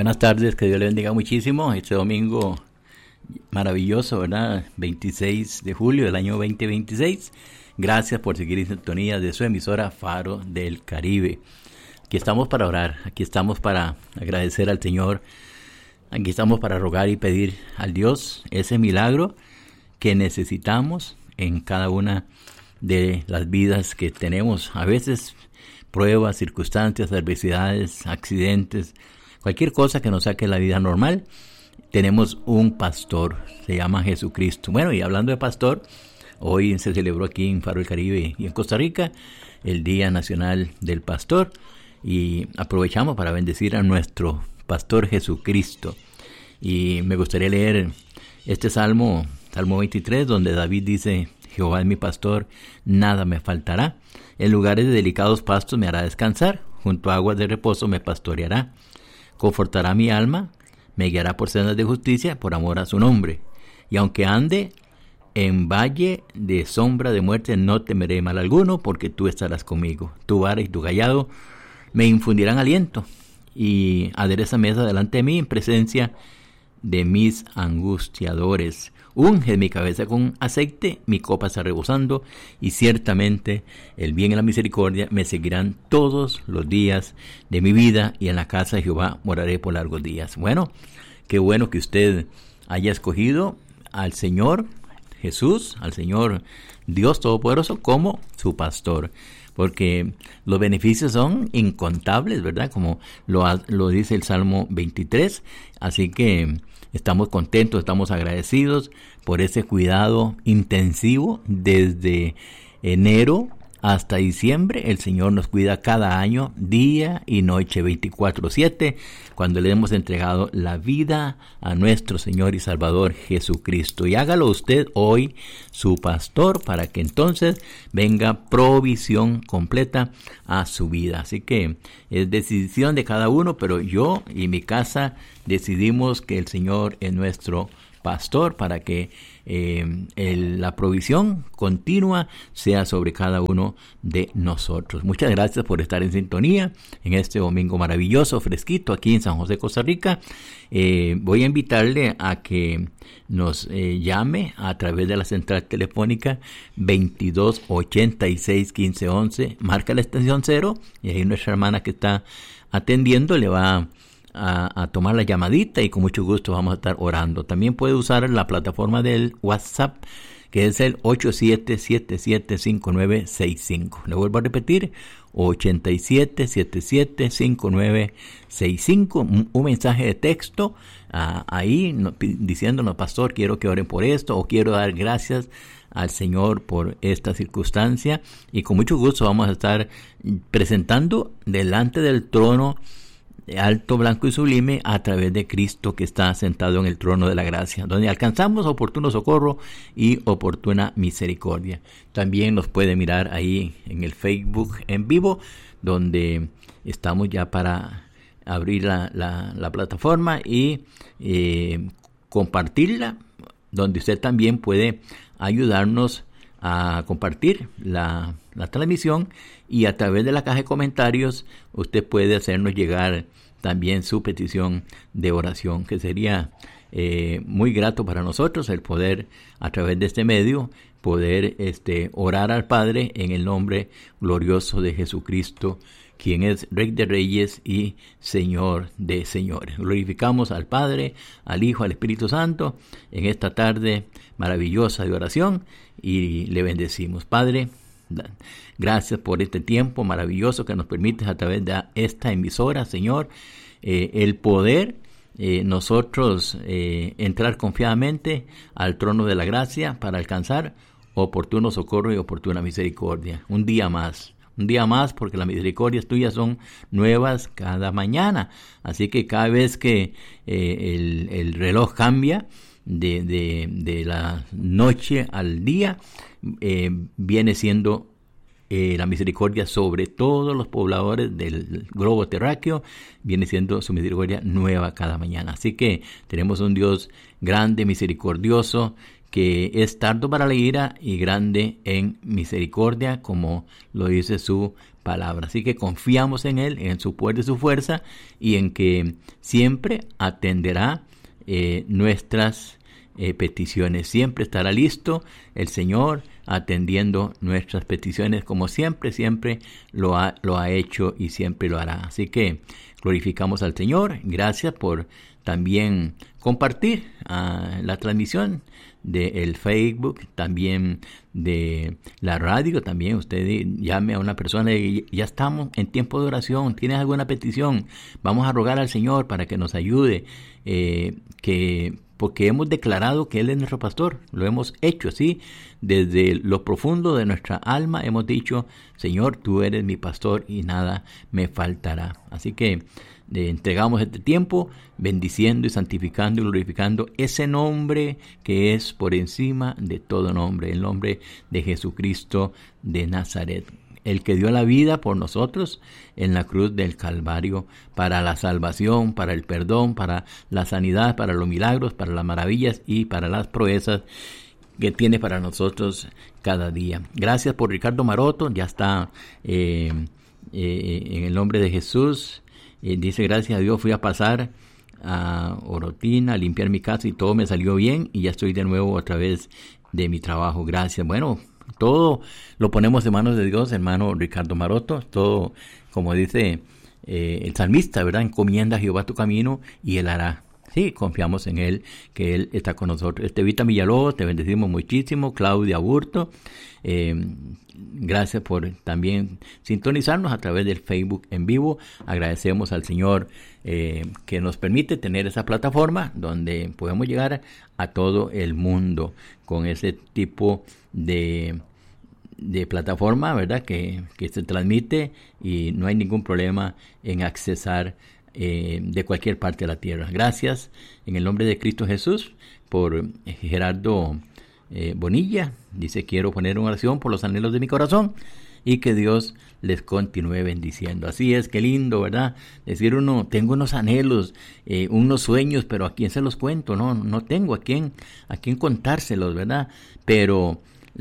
Buenas tardes, que Dios le bendiga muchísimo. Este domingo maravilloso, ¿verdad? 26 de julio del año 2026. Gracias por seguir en sintonía de su emisora Faro del Caribe. Aquí estamos para orar, aquí estamos para agradecer al Señor, aquí estamos para rogar y pedir al Dios ese milagro que necesitamos en cada una de las vidas que tenemos. A veces pruebas, circunstancias, adversidades, accidentes, cualquier cosa que nos saque la vida normal. Tenemos un pastor, se llama Jesucristo. Bueno, y hablando de pastor, hoy se celebró aquí en Faro del Caribe y en Costa Rica el Día Nacional del Pastor, y aprovechamos para bendecir a nuestro pastor Jesucristo. Y me gustaría leer este Salmo 23, donde David dice: Jehová es mi pastor, nada me faltará. En lugares de delicados pastos me hará descansar, junto a aguas de reposo me pastoreará. Confortará mi alma, me guiará por sendas de justicia, por amor a su nombre. Y aunque ande en valle de sombra de muerte, no temeré mal alguno, porque tú estarás conmigo. Tu vara y tu cayado me infundirán aliento, y adereza mesa delante de mí en presencia de mis angustiadores. Unge mi cabeza con aceite, mi copa está rebosando, y ciertamente el bien y la misericordia me seguirán todos los días de mi vida, y en la casa de Jehová moraré por largos días. Bueno, qué bueno que usted haya escogido al Señor Jesús, al Señor Dios Todopoderoso como su pastor, porque los beneficios son incontables, ¿verdad? Como lo dice el Salmo 23, así que estamos contentos, estamos agradecidos por ese cuidado intensivo desde enero hasta diciembre. El Señor nos cuida cada año, día y noche, 24/7, cuando le hemos entregado la vida a nuestro Señor y Salvador Jesucristo. Y hágalo usted hoy su pastor, para que entonces venga provisión completa a su vida. Así que es decisión de cada uno, pero yo y mi casa decidimos que el Señor es nuestro pastor, para que la provisión continua sea sobre cada uno de nosotros. Muchas gracias por estar en sintonía en este domingo maravilloso, fresquito, aquí en San José, Costa Rica. Voy a invitarle a que nos llame a través de la central telefónica 2286-1511. Marca la extensión 0, y ahí nuestra hermana que está atendiendo le va a tomar la llamadita, y con mucho gusto vamos a estar orando. También puede usar la plataforma del WhatsApp, que es el 87775965. Le vuelvo a repetir, 87775965. Un mensaje de texto ahí diciéndonos: pastor, quiero que oren por esto, o quiero dar gracias al Señor por esta circunstancia. Y con mucho gusto vamos a estar presentando delante del trono alto, blanco y sublime, a través de Cristo, que está sentado en el trono de la gracia, donde alcanzamos oportuno socorro y oportuna misericordia. También nos puede mirar ahí en el Facebook en vivo, donde estamos ya para abrir la plataforma y compartirla, donde usted también puede ayudarnos a compartir la transmisión, y a través de la caja de comentarios usted puede hacernos llegar también su petición de oración, que sería muy grato para nosotros el poder, a través de este medio, poder orar al Padre en el nombre glorioso de Jesucristo, quien es Rey de Reyes y Señor de Señores. Glorificamos al Padre, al Hijo, al Espíritu Santo en esta tarde maravillosa de oración, y le bendecimos. Padre, gracias por este tiempo maravilloso que nos permites a través de esta emisora, Señor, el poder nosotros entrar confiadamente al trono de la gracia para alcanzar oportuno socorro y oportuna misericordia. Un día más, porque las misericordias tuyas son nuevas cada mañana. Así que cada vez que el reloj cambia de la noche al día, viene siendo la misericordia sobre todos los pobladores del globo terráqueo, viene siendo su misericordia nueva cada mañana. Así que tenemos un Dios grande, misericordioso, que es tardo para la ira y grande en misericordia, como lo dice su palabra. Así que confiamos en Él, en su poder y su fuerza, y en que siempre atenderá nuestras peticiones. Siempre estará listo el Señor atendiendo nuestras peticiones, como siempre lo ha hecho y siempre lo hará. Así que glorificamos al Señor. Gracias por también compartir la transmisión del Facebook, también de la radio. También usted llame a una persona y ya estamos en tiempo de oración. ¿Tienes alguna petición? Vamos a rogar al Señor para que nos ayude, porque hemos declarado que Él es nuestro pastor. Lo hemos hecho así, desde lo profundo de nuestra alma hemos dicho: Señor, tú eres mi pastor y nada me faltará. Así que le entregamos este tiempo bendiciendo y santificando y glorificando ese nombre que es por encima de todo nombre, el nombre de Jesucristo de Nazaret, el que dio la vida por nosotros en la cruz del Calvario, para la salvación, para el perdón, para la sanidad, para los milagros, para las maravillas y para las proezas que tiene para nosotros cada día. Gracias por Ricardo Maroto, ya está en el nombre de Jesús. Dice: gracias a Dios fui a pasar a Orotina, a limpiar mi casa y todo me salió bien y ya estoy de nuevo otra vez de mi trabajo. Gracias. Bueno, todo lo ponemos en manos de Dios, hermano Ricardo Maroto. Todo, como dice el salmista, ¿verdad? Encomienda a Jehová tu camino y Él hará. Sí, confiamos en Él, que Él está con nosotros. Estevita Villalobos, te bendecimos muchísimo. Claudia Burto, gracias por también sintonizarnos a través del Facebook en vivo. Agradecemos al Señor que nos permite tener esa plataforma donde podemos llegar a todo el mundo con ese tipo de plataforma, ¿verdad? Que se transmite y no hay ningún problema en accesar de cualquier parte de la tierra. Gracias en el nombre de Cristo Jesús por Gerardo Bonilla. Dice: quiero poner una oración por los anhelos de mi corazón y que Dios les continúe bendiciendo. Así es, qué lindo, ¿verdad? Decir uno: tengo unos anhelos, unos sueños, pero ¿a quién se los cuento? No tengo a quién contárselos, ¿verdad? Pero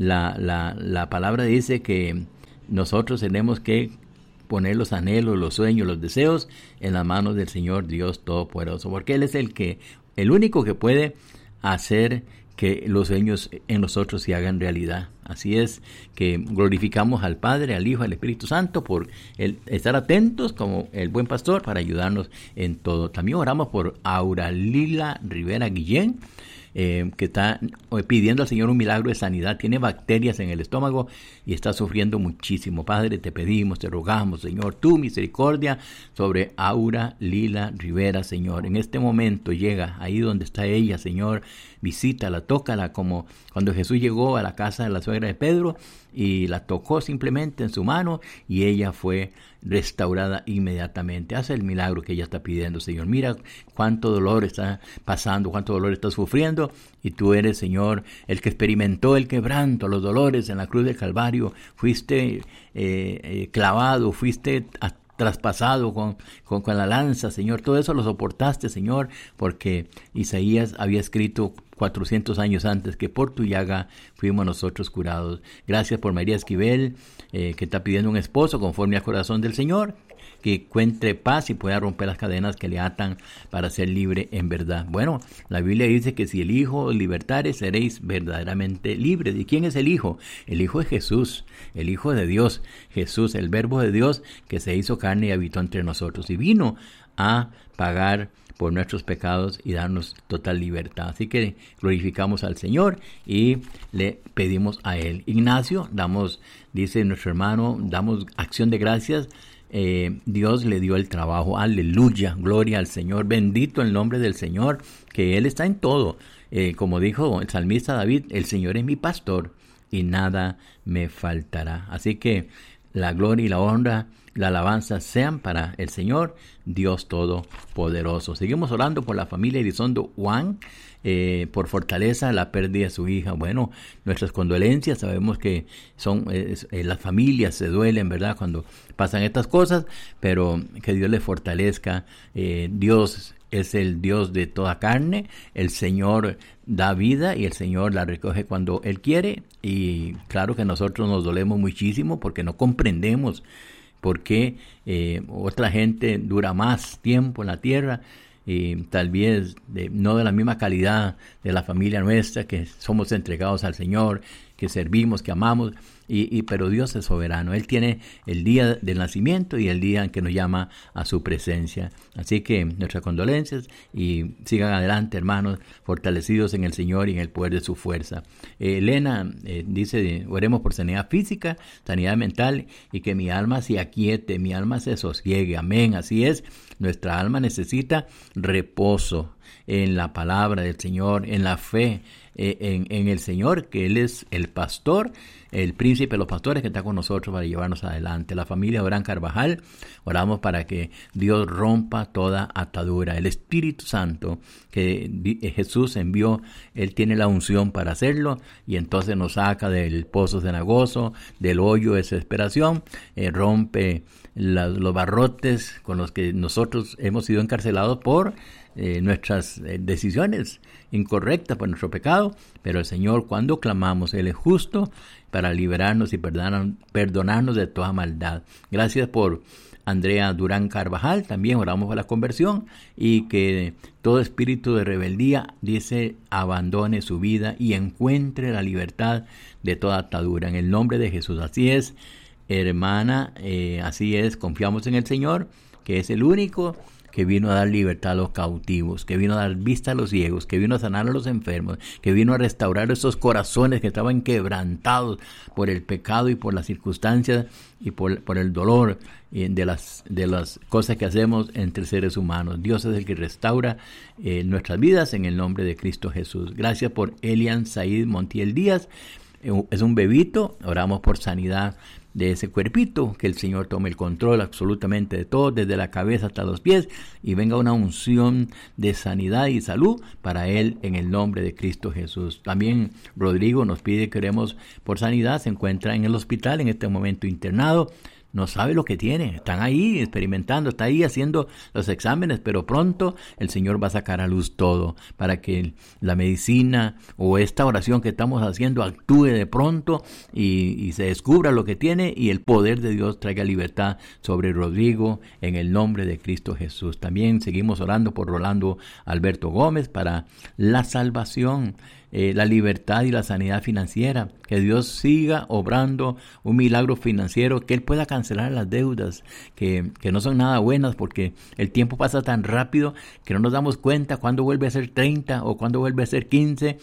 la palabra dice que nosotros tenemos que poner los anhelos, los sueños, los deseos en las manos del Señor Dios Todopoderoso, porque Él es el único que puede hacer que los sueños en nosotros se hagan realidad. Así es que glorificamos al Padre, al Hijo, al Espíritu Santo por estar atentos como el buen pastor para ayudarnos en todo. También oramos por Auralila Rivera Guillén, que está pidiendo al Señor un milagro de sanidad. Tiene bacterias en el estómago y está sufriendo muchísimo. Padre, te pedimos, te rogamos, Señor, tu misericordia sobre Aura Lila Rivera, Señor. En este momento llega ahí donde está ella, Señor, visítala, tócala, como cuando Jesús llegó a la casa de la suegra de Pedro y la tocó simplemente en su mano y ella fue restaurada inmediatamente. Haz el milagro que ella está pidiendo, Señor. Mira cuánto dolor está pasando, cuánto dolor está sufriendo, y tú eres, Señor, el que experimentó el quebranto, los dolores en la cruz del Calvario. Fuiste clavado, fuiste traspasado con la lanza, Señor. Todo eso lo soportaste, Señor, porque Isaías había escrito 400 años antes que por tu llaga fuimos nosotros curados. Gracias por María Esquivel, que está pidiendo un esposo conforme al corazón del Señor, que encuentre paz y pueda romper las cadenas que le atan para ser libre en verdad. Bueno, la Biblia dice que si el Hijo libertare, seréis verdaderamente libres. ¿Y quién es el Hijo? El Hijo es Jesús, el Hijo de Dios, Jesús, el Verbo de Dios que se hizo carne y habitó entre nosotros y vino a pagar por nuestros pecados y darnos total libertad. Así que glorificamos al Señor y le pedimos a Él. Ignacio, dice nuestro hermano, damos acción de gracias. Dios le dio el trabajo. Aleluya, gloria al Señor, bendito el nombre del Señor, que Él está en todo. Como dijo el salmista David: el Señor es mi pastor y nada me faltará. Así que la gloria y la honra, la alabanza sean para el Señor, Dios Todopoderoso. Seguimos orando por la familia Elizondo Juan, por fortaleza, la pérdida de su hija. Bueno, nuestras condolencias. Sabemos que las familias se duelen, ¿verdad?, cuando pasan estas cosas, pero que Dios les fortalezca. Dios es el Dios de toda carne. El Señor da vida y el Señor la recoge cuando Él quiere. Y claro que nosotros nos dolemos muchísimo porque no comprendemos por qué otra gente dura más tiempo en la tierra. Y tal vez no de la misma calidad de la familia nuestra, que somos entregados al Señor, que servimos, que amamos, pero Dios es soberano. Él tiene el día del nacimiento y el día en que nos llama a su presencia. Así que nuestras condolencias y sigan adelante, hermanos, fortalecidos en el Señor y en el poder de su fuerza. Elena dice, oremos por sanidad física, sanidad mental y que mi alma se aquiete, mi alma se sosiegue. Amén, así es. Nuestra alma necesita reposo en la palabra del Señor, en la fe, en el Señor, que Él es el pastor, el príncipe de los pastores que está con nosotros para llevarnos adelante. La familia Durán Carvajal, oramos para que Dios rompa toda atadura. El Espíritu Santo que Jesús envió, Él tiene la unción para hacerlo y entonces nos saca del pozo cenagoso, del hoyo de desesperación, rompe los barrotes con los que nosotros hemos sido encarcelados por nuestras decisiones incorrectas, por nuestro pecado, pero el Señor, cuando clamamos, Él es justo para liberarnos y perdonarnos de toda maldad. Gracias por Andrea Durán Carvajal, también oramos por la conversión y que todo espíritu de rebeldía, dice, abandone su vida y encuentre la libertad de toda atadura, en el nombre de Jesús. Así es, hermana, así es, confiamos en el Señor, que es el único que vino a dar libertad a los cautivos, que vino a dar vista a los ciegos, que vino a sanar a los enfermos, que vino a restaurar esos corazones que estaban quebrantados por el pecado y por las circunstancias y por el dolor de las cosas que hacemos entre seres humanos. Dios es el que restaura nuestras vidas en el nombre de Cristo Jesús. Gracias por Elian Said Montiel Díaz. Es un bebito, oramos por sanidad de ese cuerpito, que el Señor tome el control absolutamente de todo, desde la cabeza hasta los pies, y venga una unción de sanidad y salud para él en el nombre de Cristo Jesús. También Rodrigo nos pide que oremos por sanidad, se encuentra en el hospital en este momento internado, no sabe lo que tiene, están ahí experimentando, está ahí haciendo los exámenes, pero pronto el Señor va a sacar a luz todo para que la medicina o esta oración que estamos haciendo actúe de pronto y se descubra lo que tiene y el poder de Dios traiga libertad sobre Rodrigo en el nombre de Cristo Jesús. También seguimos orando por Rolando Alberto Gómez para la salvación, la libertad y la sanidad financiera, que Dios siga obrando un milagro financiero, que Él pueda cancelar las deudas que no son nada buenas, porque el tiempo pasa tan rápido que no nos damos cuenta cuándo vuelve a ser 30 o cuándo vuelve a ser 15,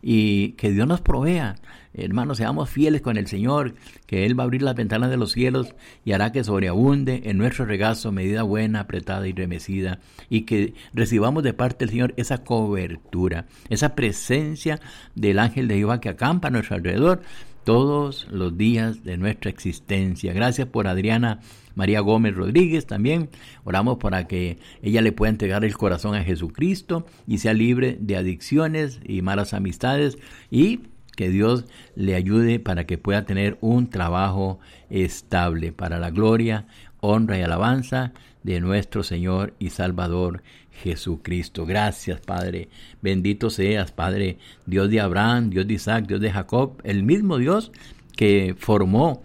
y que Dios nos provea. Hermanos, seamos fieles con el Señor, que Él va a abrir las ventanas de los cielos y hará que sobreabunde en nuestro regazo medida buena, apretada y remecida, y que recibamos de parte del Señor esa cobertura, esa presencia del ángel de Jehová que acampa a nuestro alrededor todos los días de nuestra existencia. Gracias por Adriana María Gómez Rodríguez. También oramos para que ella le pueda entregar el corazón a Jesucristo y sea libre de adicciones y malas amistades, y que Dios le ayude para que pueda tener un trabajo estable para la gloria, honra y alabanza de nuestro Señor y Salvador Jesucristo. Gracias, Padre. Bendito seas, Padre, Dios de Abraham, Dios de Isaac, Dios de Jacob, el mismo Dios que formó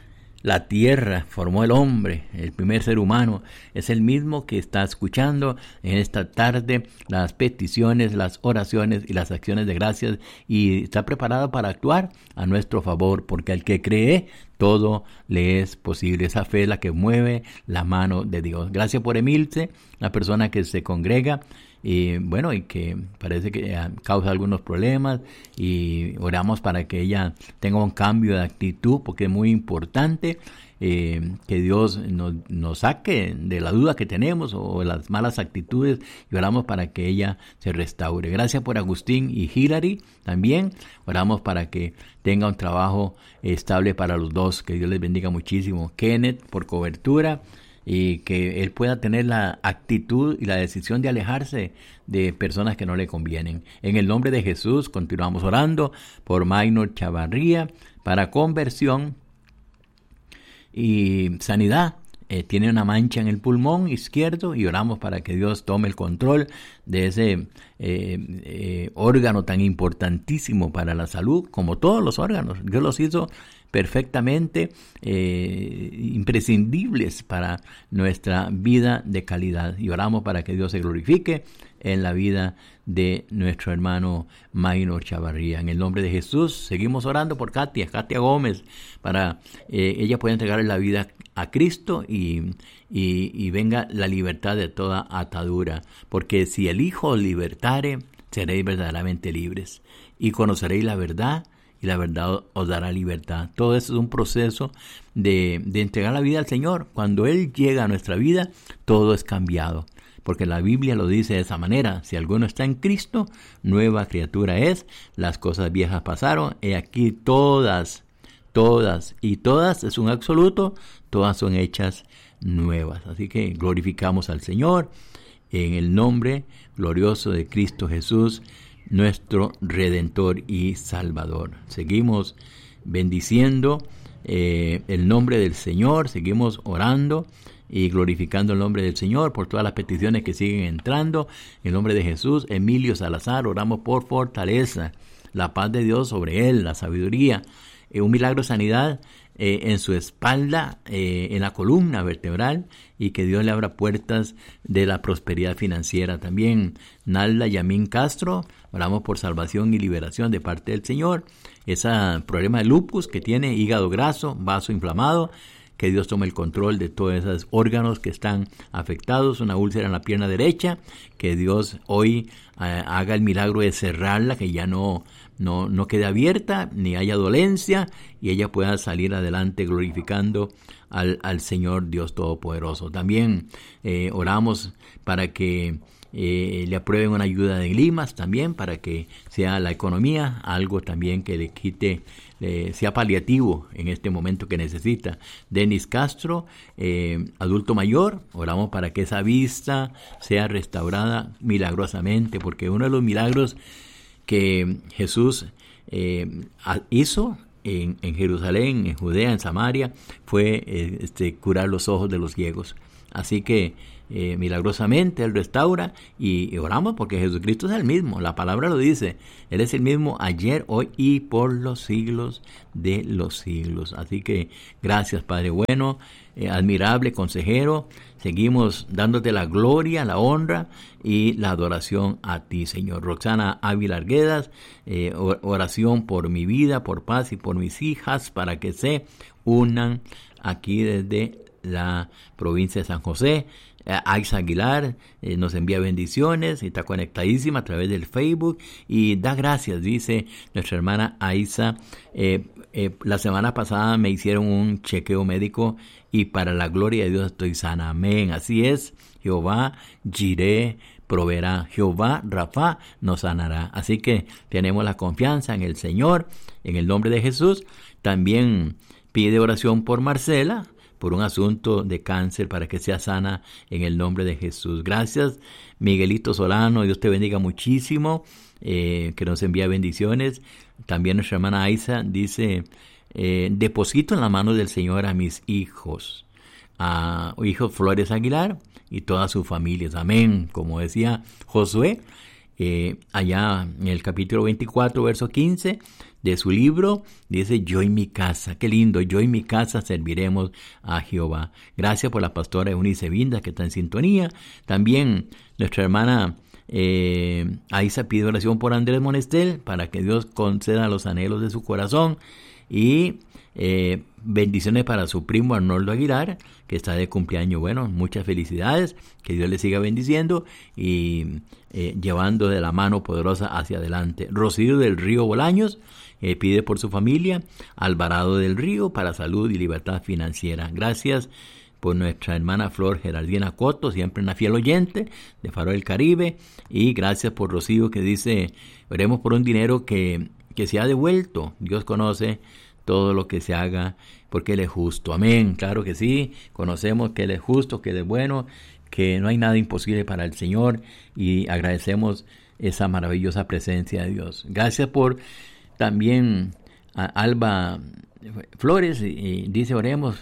la tierra, formó el hombre, el primer ser humano, es el mismo que está escuchando en esta tarde las peticiones, las oraciones y las acciones de gracias, y está preparado para actuar a nuestro favor, porque al que cree, todo le es posible. Esa fe es la que mueve la mano de Dios. Gracias por Emilce, la persona que se congrega y que parece que causa algunos problemas, y oramos para que ella tenga un cambio de actitud, porque es muy importante que Dios nos saque de la duda que tenemos o de las malas actitudes, y oramos para que ella se restaure. Gracias por Agustín y Hilary, también oramos para que tenga un trabajo estable para los dos, que Dios les bendiga muchísimo. Kenneth por cobertura, y que él pueda tener la actitud y la decisión de alejarse de personas que no le convienen. En el nombre de Jesús continuamos orando por Maynor Chavarría para conversión y sanidad tiene una mancha en el pulmón izquierdo y oramos para que Dios tome el control de ese órgano tan importantísimo para la salud, como todos los órganos. Dios los hizo perfectamente imprescindibles para nuestra vida de calidad, y oramos para que Dios se glorifique en la vida de nuestro hermano Maynor Chavarría. En el nombre de Jesús seguimos orando por Katia Gómez, para ella pueda entregarle la vida a Cristo y venga la libertad de toda atadura, porque si el Hijo os libertare, seréis verdaderamente libres, y conoceréis la verdad, y la verdad os dará libertad. Todo eso es un proceso de entregar la vida al Señor. Cuando Él llega a nuestra vida, todo es cambiado, porque la Biblia lo dice de esa manera: si alguno está en Cristo, nueva criatura es, las cosas viejas pasaron, he aquí todas, y todas es un absoluto, todas son hechas nuevas. Así que glorificamos al Señor en el nombre glorioso de Cristo Jesús, nuestro Redentor y Salvador. Seguimos bendiciendo el nombre del Señor, seguimos orando y glorificando el nombre del Señor por todas las peticiones que siguen entrando. En el nombre de Jesús, Emilio Salazar, oramos por fortaleza, la paz de Dios sobre él, la sabiduría, un milagro de sanidad en su espalda, en la columna vertebral, y que Dios le abra puertas de la prosperidad financiera. También Nalda Yamín Castro, oramos por salvación y liberación de parte del Señor. Ese problema de lupus que tiene, hígado graso, vaso inflamado, que Dios tome el control de todos esos órganos que están afectados, una úlcera en la pierna derecha, que Dios hoy haga el milagro de cerrarla, que ya no quede abierta, ni haya dolencia, y ella pueda salir adelante glorificando al Señor Dios Todopoderoso. También oramos para que le aprueben una ayuda de Limas también, para que sea la economía algo también que le quite, sea paliativo en este momento que necesita. Denis Castro, adulto mayor, oramos para que esa vista sea restaurada milagrosamente, porque uno de los milagros que Jesús hizo en Jerusalén, en Judea, en Samaria, fue curar los ojos de los ciegos. Así que milagrosamente Él restaura, y oramos porque Jesucristo es el mismo. La palabra lo dice, Él es el mismo ayer, hoy y por los siglos de los siglos. Así que gracias, Padre bueno, admirable consejero. Seguimos dándote la gloria, la honra y la adoración a ti, Señor. Roxana Ávila Arguedas, oración por mi vida, por paz y por mis hijas, para que se unan aquí desde la provincia de San José. Aiza Aguilar nos envía bendiciones y está conectadísima a través del Facebook y da gracias, dice nuestra hermana Aiza. La semana pasada me hicieron un chequeo médico y para la gloria de Dios estoy sana. Amén. Así es. Jehová Jireh proveerá. Jehová Rafa nos sanará. Así que tenemos la confianza en el Señor, en el nombre de Jesús. También pide oración por Marcela, por un asunto de cáncer, para que sea sana en el nombre de Jesús. Gracias, Miguelito Solano, Dios te bendiga muchísimo, que nos envía bendiciones. También nuestra hermana Aiza dice, deposito en la mano del Señor a mis hijos, a hijo Flores Aguilar y todas sus familias. Amén. Como decía Josué, allá en el capítulo 24, verso 15 de su libro, dice, yo y mi casa, qué lindo, yo y mi casa serviremos a Jehová. Gracias por la pastora Eunice Vinda, que está en sintonía. También nuestra hermana Aiza pide oración por Andrés Monestel, para que Dios conceda los anhelos de su corazón, y bendiciones para su primo Arnoldo Aguilar, que está de cumpleaños. Bueno, muchas felicidades, que Dios le siga bendiciendo y llevando de la mano poderosa hacia adelante. Rocío del Río Bolaños pide por su familia. Alvarado del Río, para salud y libertad financiera. Gracias por nuestra hermana Flor Geraldina Coto, siempre una fiel oyente de Faro del Caribe. Y gracias por Rocío, que dice, oremos por un dinero que se ha devuelto. Dios conoce todo lo que se haga, porque Él es justo. Amén. Claro que sí, conocemos que Él es justo, que Él es bueno, que no hay nada imposible para el Señor, y agradecemos esa maravillosa presencia de Dios. Gracias por también a Alba Flores, y dice, oremos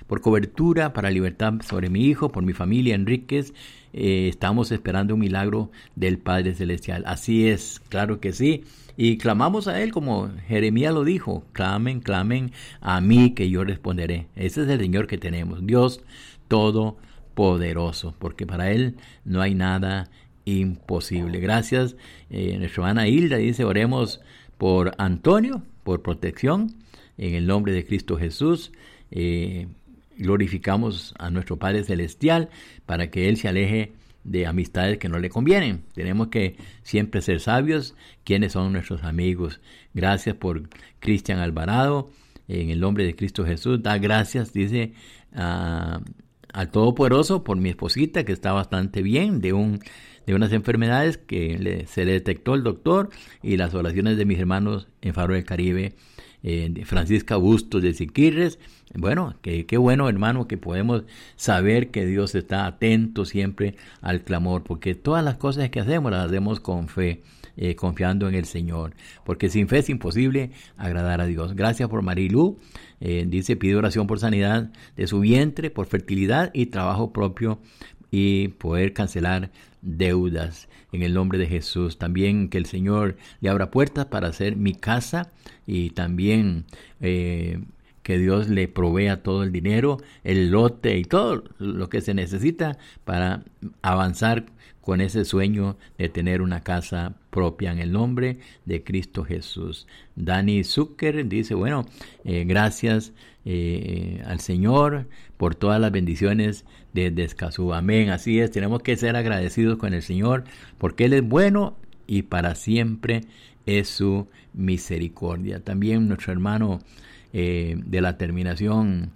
por cobertura, para libertad sobre mi hijo, por mi familia Enríquez. Estamos esperando un milagro del Padre Celestial. Así es, claro que sí. Y clamamos a Él como Jeremías lo dijo, clamen, clamen a mí que yo responderé. Ese es el Señor que tenemos, Dios Todopoderoso, porque para Él no hay nada imposible. Gracias. Nuestra hermana Hilda dice, oremos por Antonio, por protección, en el nombre de Cristo Jesús. Glorificamos a nuestro Padre Celestial para que Él se aleje de amistades que no le convienen. Tenemos que siempre ser sabios quiénes son nuestros amigos. Gracias por Cristian Alvarado, en el nombre de Cristo Jesús. Da gracias, dice, al Todopoderoso por mi esposita que está bastante bien de unas enfermedades que se le detectó el doctor, y las oraciones de mis hermanos en Faro del Caribe, Francisca Bustos de Siquirres. Bueno, qué bueno, hermano, que podemos saber que Dios está atento siempre al clamor, porque todas las cosas que hacemos las hacemos con fe, confiando en el Señor, porque sin fe es imposible agradar a Dios. Gracias por Marilú, dice, pide oración por sanidad de su vientre, por fertilidad y trabajo propio, y poder cancelar deudas en el nombre de Jesús. También que el Señor le abra puertas para hacer mi casa, y también que Dios le provea todo el dinero, el lote y todo lo que se necesita para avanzar con ese sueño de tener una casa propia en el nombre de Cristo Jesús. Dani Zucker dice, bueno, gracias al Señor por todas las bendiciones desde Escazú. Amén, así es, tenemos que ser agradecidos con el Señor porque Él es bueno y para siempre es su misericordia. También nuestro hermano de la terminación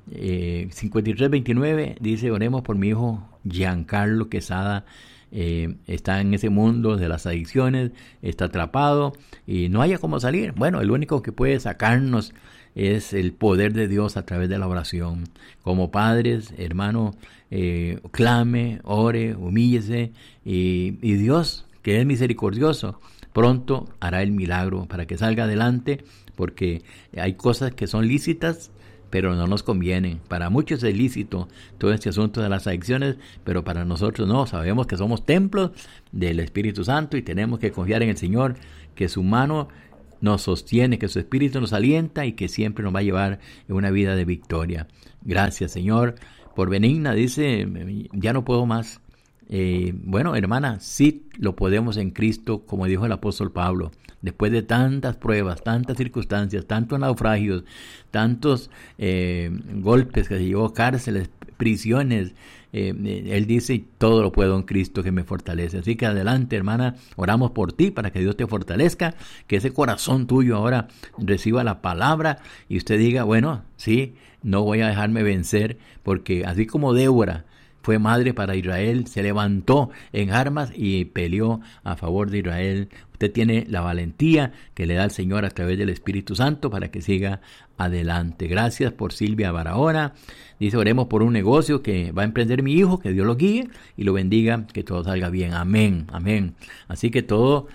5329 dice, oremos por mi hijo Giancarlo Quesada. Está en ese mundo de las adicciones, está atrapado y no haya cómo salir. Bueno, el único que puede sacarnos es el poder de Dios a través de la oración. Como padres, hermano, clame, ore, humíllese, y Dios, que es misericordioso, pronto hará el milagro para que salga adelante, porque hay cosas que son lícitas pero no nos convienen. Para muchos es lícito todo este asunto de las adicciones, pero para nosotros no. Sabemos que somos templos del Espíritu Santo y tenemos que confiar en el Señor, que su mano nos sostiene, que su Espíritu nos alienta y que siempre nos va a llevar en una vida de victoria. Gracias, Señor. Por Benigna dice, ya no puedo más. Bueno, hermana, sí lo podemos en Cristo, como dijo el apóstol Pablo. Después de tantas pruebas, tantas circunstancias, tantos naufragios, tantos golpes que se llevó, cárceles, prisiones, él dice, todo lo puedo en Cristo que me fortalece. Así que adelante, hermana, oramos por ti para que Dios te fortalezca, que ese corazón tuyo ahora reciba la palabra y usted diga, bueno, sí, no voy a dejarme vencer, porque así como Débora fue madre para Israel, se levantó en armas y peleó a favor de Israel. Usted tiene la valentía que le da el Señor a través del Espíritu Santo para que siga adelante. Gracias por Silvia Barahona. Dice, oremos por un negocio que va a emprender mi hijo, que Dios lo guíe y lo bendiga, que todo salga bien. Amén, amén. Así que todo,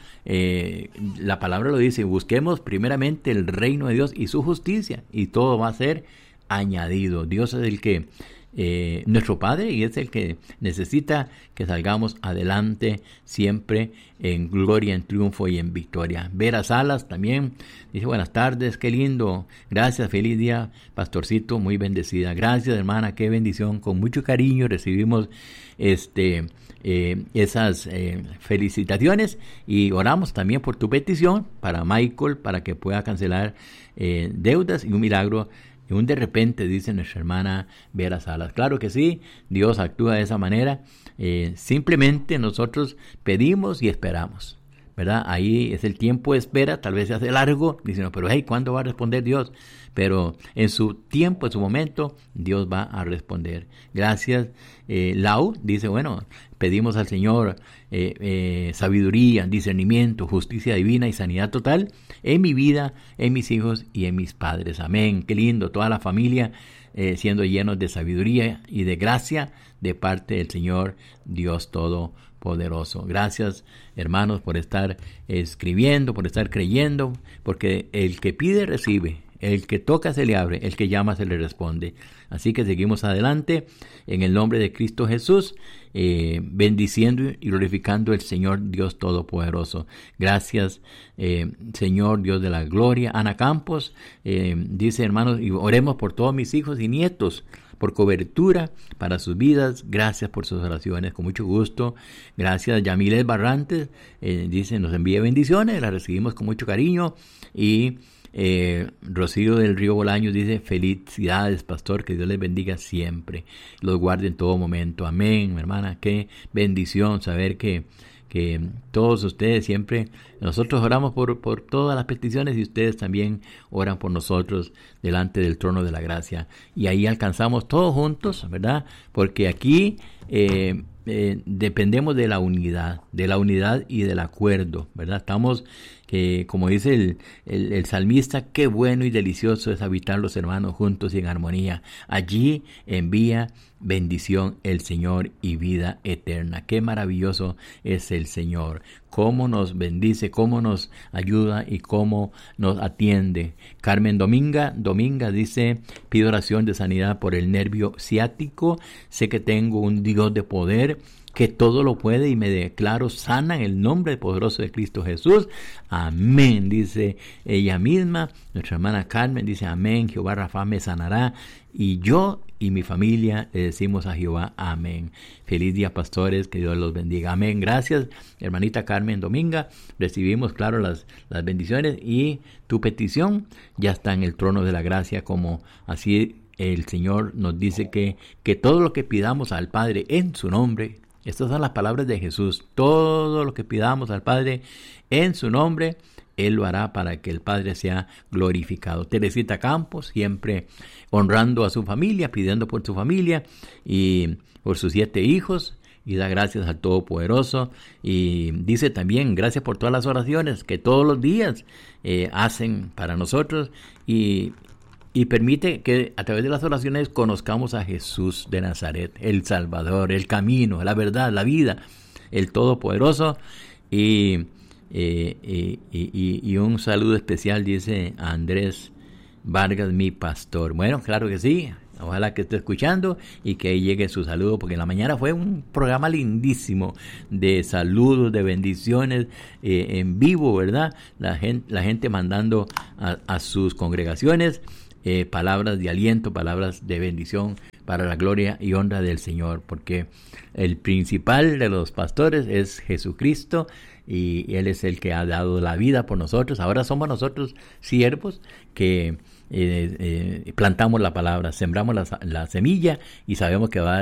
la palabra lo dice, busquemos primeramente el reino de Dios y su justicia, y todo va a ser añadido. Dios es el que nuestro Padre, y es el que necesita que salgamos adelante siempre en gloria, en triunfo y en victoria. Vera Salas también dice, buenas tardes, qué lindo, gracias, feliz día, pastorcito, muy bendecida. Gracias, hermana, qué bendición, con mucho cariño recibimos esas felicitaciones, y oramos también por tu petición para Michael, para que pueda cancelar deudas y un milagro. Un de repente, dice nuestra hermana Vera Salas. Claro que sí, Dios actúa de esa manera. Simplemente nosotros pedimos y esperamos, ¿verdad? Ahí es el tiempo de espera, tal vez se hace largo, diciendo, pero hey, ¿cuándo va a responder Dios? Pero en su tiempo, en su momento, Dios va a responder. Gracias. Lau dice, bueno, pedimos al Señor sabiduría, discernimiento, justicia divina y sanidad total en mi vida, en mis hijos y en mis padres. Amén. Qué lindo, toda la familia siendo llenos de sabiduría y de gracia de parte del Señor Dios Todopoderoso. Gracias, hermanos, por estar escribiendo, por estar creyendo, porque el que pide recibe. El que toca se le abre, el que llama se le responde. Así que seguimos adelante en el nombre de Cristo Jesús, bendiciendo y glorificando al Señor Dios Todopoderoso. Gracias, Señor Dios de la gloria. Ana Campos dice, hermanos, y oremos por todos mis hijos y nietos, por cobertura para sus vidas. Gracias por sus oraciones, con mucho gusto. Gracias. Yamilet Barrantes dice, nos envía bendiciones, las recibimos con mucho cariño. Y Rocío del Río Bolaños dice, felicidades, pastor, que Dios les bendiga siempre, los guarde en todo momento. Amén, mi hermana, qué bendición saber que todos ustedes siempre, nosotros oramos por todas las peticiones y ustedes también oran por nosotros delante del trono de la gracia. Y ahí alcanzamos todos juntos, ¿verdad? Porque aquí dependemos de la unidad y del acuerdo, ¿verdad? Estamos, como dice el salmista, qué bueno y delicioso es habitar los hermanos juntos y en armonía. Allí envía bendición el Señor y vida eterna. Qué maravilloso es el Señor. Cómo nos bendice, cómo nos ayuda y cómo nos atiende. Carmen Dominga dice, pido oración de sanidad por el nervio ciático. Sé que tengo un Dios de poder que todo lo puede y me declaro sana en el nombre poderoso de Cristo Jesús. Amén, dice ella misma. Nuestra hermana Carmen dice, amén, Jehová Rafa me sanará y yo y mi familia le decimos a Jehová, amén. Feliz día, pastores, que Dios los bendiga. Amén. Gracias, hermanita Carmen Dominga. Recibimos, claro, las bendiciones y tu petición ya está en el trono de la gracia, como así el Señor nos dice que todo lo que pidamos al Padre en su nombre, estas son las palabras de Jesús, todo lo que pidamos al Padre en su nombre, Él lo hará para que el Padre sea glorificado. Teresita Campos, siempre honrando a su familia, pidiendo por su familia y por sus 7 hijos, y da gracias al Todopoderoso. Y dice también, gracias por todas las oraciones que todos los días hacen para nosotros, y permite que a través de las oraciones conozcamos a Jesús de Nazaret, el Salvador, el camino, la verdad, la vida, el Todopoderoso. Y un saludo especial, dice Andrés Vargas, mi pastor. Bueno, claro que sí. Ojalá que esté escuchando y que llegue su saludo, porque en la mañana fue un programa lindísimo de saludos, de bendiciones en vivo, ¿verdad? La gente mandando a sus congregaciones palabras de aliento, palabras de bendición para la gloria y honra del Señor, porque el principal de los pastores es Jesucristo y Él es el que ha dado la vida por nosotros. Ahora somos nosotros siervos que plantamos la palabra, sembramos la semilla y sabemos que va a